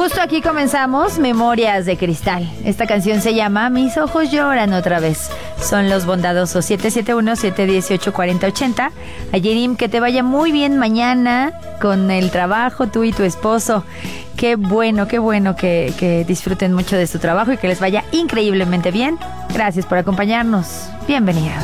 Justo aquí comenzamos Memorias de Cristal. Esta canción se llama Mis ojos lloran otra vez. Son los bondadosos 771-718-4080. Ayerim, que te vaya muy bien mañana con el trabajo, tú y tu esposo. Qué bueno que disfruten mucho de su trabajo y que les vaya increíblemente bien. Gracias por acompañarnos. Bienvenidos.